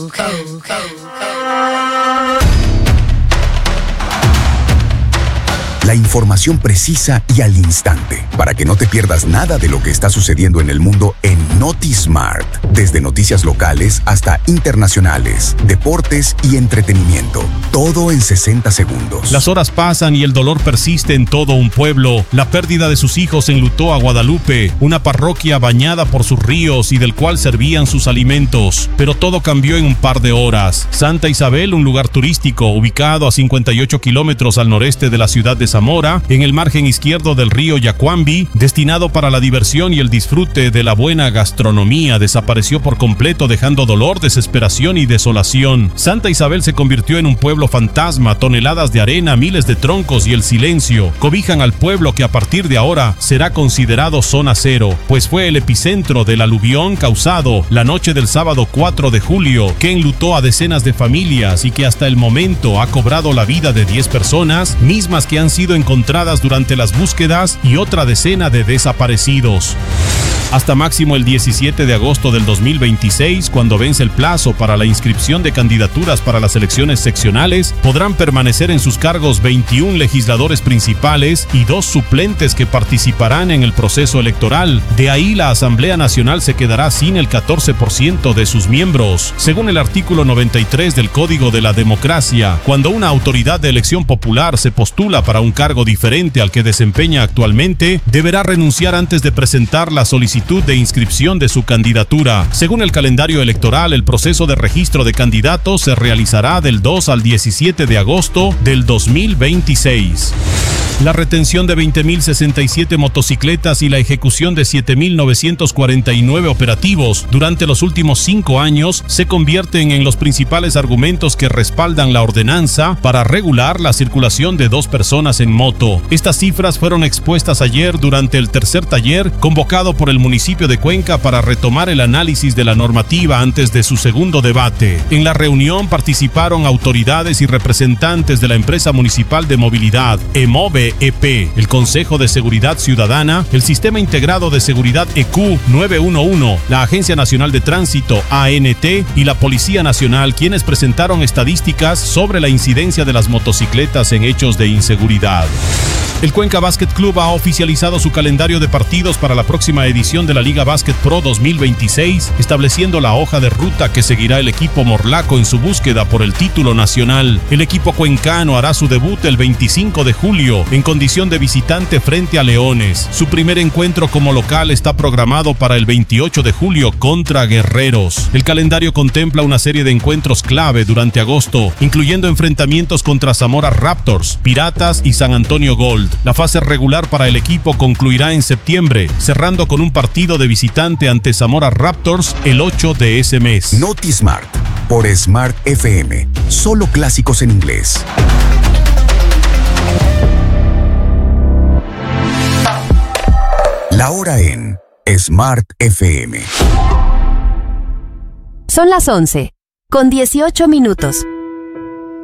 La información precisa y al instante, para que no te pierdas nada de lo que está sucediendo en el mundo en NotiSmart. Desde noticias locales hasta internacionales, deportes y entretenimiento. Todo en 60 segundos. Las horas pasan y el dolor persiste en todo un pueblo. La pérdida de sus hijos enlutó a Guadalupe, una parroquia bañada por sus ríos y del cual servían sus alimentos. Pero todo cambió en un par de horas. Santa Isabel, un lugar turístico ubicado a 58 kilómetros al noreste de la ciudad de Zamora, en el margen izquierdo del río Yacuambi, destinado para la diversión y el disfrute de la buena gastronomía, desapareció por completo, dejando dolor, desesperación y desolación. Santa Isabel se convirtió en un pueblo fantasma. Toneladas de arena, miles de troncos y el silencio cobijan al pueblo, que a partir de ahora será considerado zona cero, pues fue el epicentro del aluvión causado la noche del sábado 4 de julio, que enlutó a decenas de familias y que hasta el momento ha cobrado la vida de 10 personas, mismas que han sido encontradas durante las búsquedas, y otra decena de desaparecidos. Hasta máximo el 17 de agosto del 2026, cuando vence el plazo para la inscripción de candidaturas para las elecciones seccionales, podrán permanecer en sus cargos 21 legisladores principales y 2 suplentes que participarán en el proceso electoral. De ahí la Asamblea Nacional se quedará sin el 14% de sus miembros. Según el artículo 93 del Código de la Democracia, cuando una autoridad de elección popular se postula para un cargo diferente al que desempeña actualmente, deberá renunciar antes de presentar la solicitud de inscripción de su candidatura. Según el calendario electoral, el proceso de registro de candidatos se realizará del 2 al 17 de agosto del 2026. La retención de 20.067 motocicletas y la ejecución de 7.949 operativos durante los últimos 5 años se convierten en los principales argumentos que respaldan la ordenanza para regular la circulación de 2 personas en moto. Estas cifras fueron expuestas ayer durante el tercer taller convocado por el municipio de Cuenca para retomar el análisis de la normativa antes de su segundo debate. En la reunión participaron autoridades y representantes de la empresa municipal de movilidad, EMOVE EP, el Consejo de Seguridad Ciudadana, el Sistema Integrado de Seguridad EQ 911, la Agencia Nacional de Tránsito ANT y la Policía Nacional, quienes presentaron estadísticas sobre la incidencia de las motocicletas en hechos de inseguridad. El Cuenca Basket Club ha oficializado su calendario de partidos para la próxima edición de la Liga Básquet Pro 2026, estableciendo la hoja de ruta que seguirá el equipo morlaco en su búsqueda por el título nacional. El equipo cuencano hará su debut el 25 de julio en condición de visitante frente a Leones. Su primer encuentro como local está programado para el 28 de julio contra Guerreros. El calendario contempla una serie de encuentros clave durante agosto, incluyendo enfrentamientos contra Zamora Raptors, Piratas y San Antonio Gold. La fase regular para el equipo concluirá en septiembre, cerrando con un partido de visitante ante Zamora Raptors el 8 de ese mes. NotiSmart, por Smart FM. Solo clásicos en inglés. La hora en Smart FM. Son las 11, con 18 minutos.